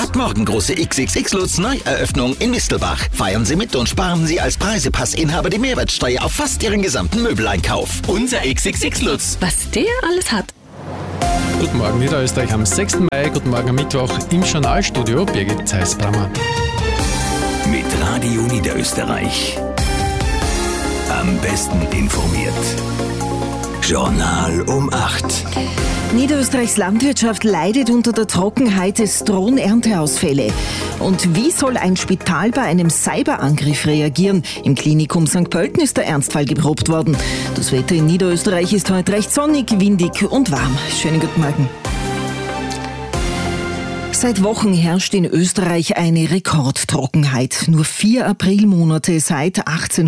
Ab morgen große XXX-Lutz Neueröffnung in Mistelbach. Feiern Sie mit und sparen Sie als Preisepassinhaber die Mehrwertsteuer auf fast Ihren gesamten Möbeleinkauf. Unser XXX-Lutz. Was der alles hat. Guten Morgen Niederösterreich am 6. Mai, guten Morgen am Mittwoch im Journalstudio Birgit Zeiss-Brammer. Mit Radio Niederösterreich. Am besten informiert. Journal um 8. Niederösterreichs Landwirtschaft leidet unter der Trockenheit, es drohen Ernteausfälle. Und wie soll ein Spital bei einem Cyberangriff reagieren? Im Klinikum St. Pölten ist der Ernstfall geprobt worden. Das Wetter in Niederösterreich ist heute recht sonnig, windig und warm. Schönen guten Morgen. Seit Wochen herrscht in Österreich eine Rekordtrockenheit. Nur 4 Aprilmonate seit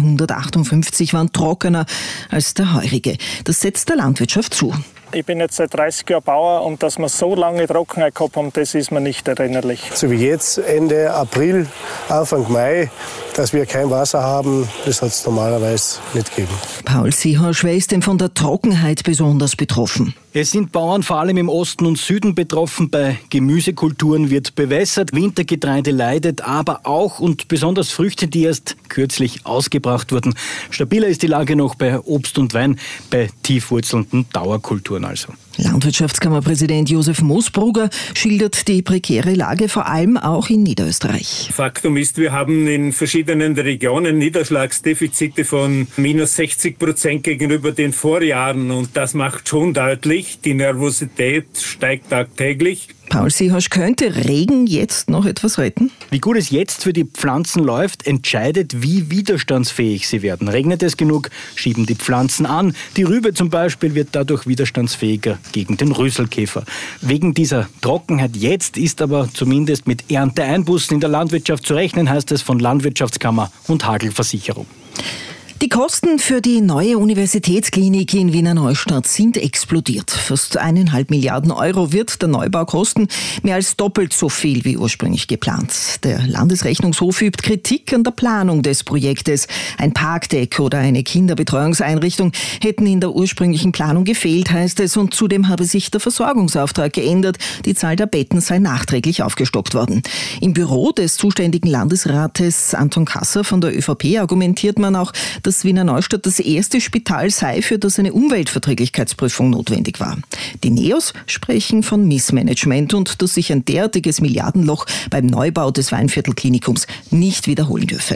1858 waren trockener als der heurige. Das setzt der Landwirtschaft zu. Ich bin jetzt seit 30 Jahren Bauer und dass wir so lange Trockenheit gehabt haben, das ist mir nicht erinnerlich. So wie jetzt, Ende April, Anfang Mai, dass wir kein Wasser haben, das hat es normalerweise nicht gegeben. Paul Seehorschwer ist denn von der Trockenheit besonders betroffen. Es sind Bauern vor allem im Osten und Süden betroffen. Bei Gemüsekulturen wird bewässert, Wintergetreide leidet, aber auch und besonders Früchte, die erst kürzlich ausgebracht wurden. Stabiler ist die Lage noch bei Obst und Wein, bei tiefwurzelnden Dauerkulturen also. Landwirtschaftskammerpräsident Josef Moosbrugger schildert die prekäre Lage vor allem auch in Niederösterreich. Faktum ist, wir haben in verschiedenen Regionen Niederschlagsdefizite von minus 60% gegenüber den Vorjahren und das macht schon deutlich, die Nervosität steigt tagtäglich. Paul Seehorsch, könnte Regen jetzt noch etwas retten? Wie gut es jetzt für die Pflanzen läuft, entscheidet, wie widerstandsfähig sie werden. Regnet es genug, schieben die Pflanzen an. Die Rübe zum Beispiel wird dadurch widerstandsfähiger gegen den Rüsselkäfer. Wegen dieser Trockenheit jetzt ist aber zumindest mit Ernteeinbußen in der Landwirtschaft zu rechnen, heißt es von Landwirtschaftskammer und Hagelversicherung. Die Kosten für die neue Universitätsklinik in Wiener Neustadt sind explodiert. Fast 1,5 Milliarden Euro wird der Neubau kosten, mehr als doppelt so viel wie ursprünglich geplant. Der Landesrechnungshof übt Kritik an der Planung des Projektes. Ein Parkdeck oder eine Kinderbetreuungseinrichtung hätten in der ursprünglichen Planung gefehlt, heißt es, und zudem habe sich der Versorgungsauftrag geändert. Die Zahl der Betten sei nachträglich aufgestockt worden. Im Büro des zuständigen Landesrates Anton Kasser von der ÖVP argumentiert man auch, dass Wiener Neustadt das erste Spital sei, für das eine Umweltverträglichkeitsprüfung notwendig war. Die NEOS sprechen von Missmanagement und dass sich ein derartiges Milliardenloch beim Neubau des Weinviertelklinikums nicht wiederholen dürfe.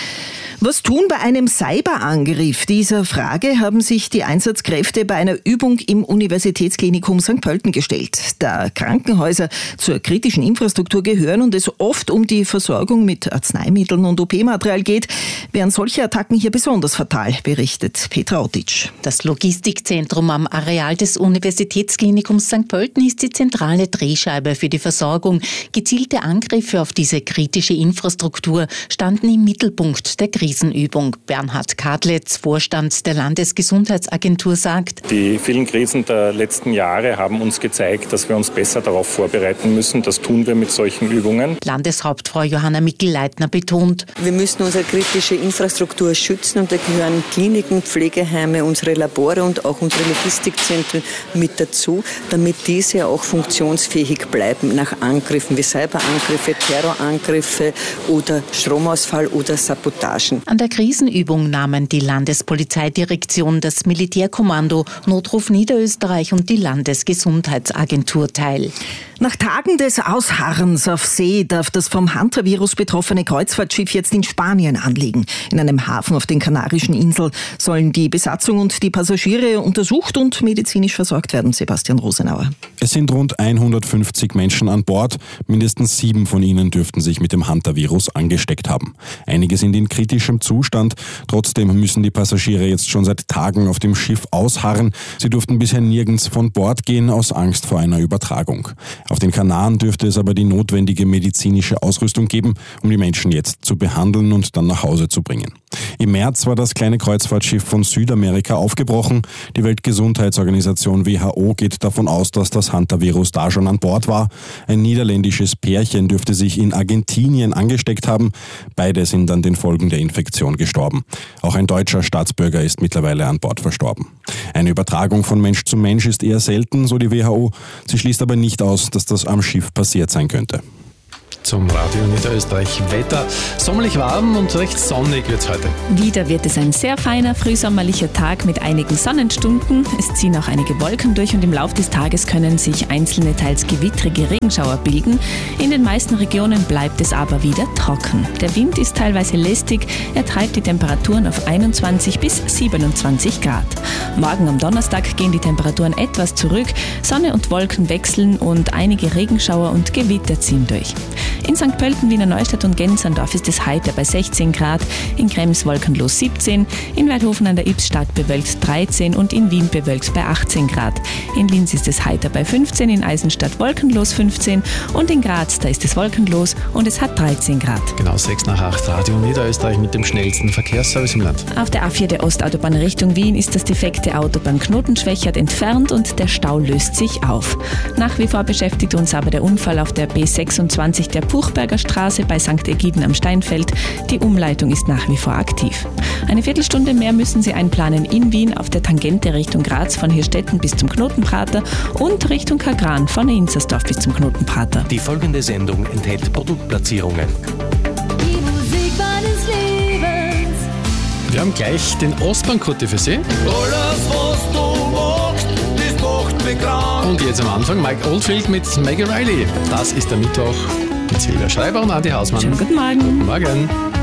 Was tun bei einem Cyberangriff? Dieser Frage haben sich die Einsatzkräfte bei einer Übung im Universitätsklinikum St. Pölten gestellt. Da Krankenhäuser zur kritischen Infrastruktur gehören und es oft um die Versorgung mit Arzneimitteln und OP-Material geht, wären solche Attacken hier besonders fatal, berichtet Petra Otic. Das Logistikzentrum am Areal des Universitätsklinikums St. Pölten ist die zentrale Drehscheibe für die Versorgung. Gezielte Angriffe auf diese kritische Infrastruktur standen im Mittelpunkt der Krisenübung. Bernhard Kadletz, Vorstand der Landesgesundheitsagentur, sagt: Die vielen Krisen der letzten Jahre haben uns gezeigt, dass wir uns besser darauf vorbereiten müssen. Das tun wir mit solchen Übungen. Landeshauptfrau Johanna Mikl-Leitner betont: Wir müssen unsere kritische Infrastruktur schützen und da gehören Kliniken, Pflegeheime, unsere Labore und auch unsere Logistikzentren mit dazu, damit diese auch funktionsfähig bleiben nach Angriffen wie Cyberangriffe, Terrorangriffe oder Stromausfall oder Sabotagen. An der Krisenübung nahmen die Landespolizeidirektion, das Militärkommando, Notruf Niederösterreich und die Landesgesundheitsagentur teil. Nach Tagen des Ausharrens auf See darf das vom Hantavirus betroffene Kreuzfahrtschiff jetzt in Spanien anlegen. In einem Hafen auf den Kanarischen Inseln sollen die Besatzung und die Passagiere untersucht und medizinisch versorgt werden. Sebastian Rosenauer. Es sind rund 150 Menschen an Bord. Mindestens 7 von ihnen dürften sich mit dem Hantavirus angesteckt haben. Einige sind in kritischem Zustand. Trotzdem müssen die Passagiere jetzt schon seit Tagen auf dem Schiff ausharren. Sie durften bisher nirgends von Bord gehen aus Angst vor einer Übertragung. Auf den Kanaren dürfte es aber die notwendige medizinische Ausrüstung geben, um die Menschen jetzt zu behandeln und dann nach Hause zu bringen. Im März war das kleine Kreuzfahrtschiff von Südamerika aufgebrochen. Die Weltgesundheitsorganisation WHO geht davon aus, dass das Hantavirus da schon an Bord war. Ein niederländisches Pärchen dürfte sich in Argentinien angesteckt haben. Beide sind an den Folgen der Infektion gestorben. Auch ein deutscher Staatsbürger ist mittlerweile an Bord verstorben. Eine Übertragung von Mensch zu Mensch ist eher selten, so die WHO. Sie schließt aber nicht aus, dass das am Schiff passiert sein könnte. zum Radio Niederösterreich Wetter. Sommerlich warm und recht sonnig wird es heute. Wieder wird es ein sehr feiner, frühsommerlicher Tag mit einigen Sonnenstunden. Es ziehen auch einige Wolken durch und im Laufe des Tages können sich einzelne, teils gewittrige Regenschauer bilden. In den meisten Regionen bleibt es aber wieder trocken. Der Wind ist teilweise lästig. Er treibt die Temperaturen auf 21 bis 27 Grad. Morgen am Donnerstag gehen die Temperaturen etwas zurück. Sonne und Wolken wechseln und einige Regenschauer und Gewitter ziehen durch. In St. Pölten, Wiener Neustadt und Genserndorf ist es heiter bei 16 Grad, in Krems wolkenlos 17, in Weidhofen an der Ybbs stark bewölkt 13 und in Wien bewölkt bei 18 Grad. In Linz ist es heiter bei 15, in Eisenstadt wolkenlos 15 und in Graz, da ist es wolkenlos und es hat 13 Grad. Genau 6 nach 8, Radio Niederösterreich mit dem schnellsten Verkehrsservice im Land. Auf der A4 der Ostautobahn Richtung Wien ist das defekte Auto beim Knotenschwächert entfernt und der Stau löst sich auf. Nach wie vor beschäftigt uns aber der Unfall auf der B26 der Puchberger Straße bei St. Egiden am Steinfeld. Die Umleitung ist nach wie vor aktiv. Eine Viertelstunde mehr müssen Sie einplanen in Wien auf der Tangente Richtung Graz von Hirstetten bis zum Knotenprater und Richtung Kagran von Inzersdorf bis zum Knotenprater. Die folgende Sendung enthält Produktplatzierungen. Die Musik meines Lebens. Wir haben gleich den Ostbahnkutte für Sie. Alles, was du magst, das macht mich krank. Und jetzt am Anfang Mike Oldfield mit Maggie Riley. Das ist der Mittwoch mit Silvia Schreiber und Adi Hausmann. Schönen guten Morgen. Guten Morgen.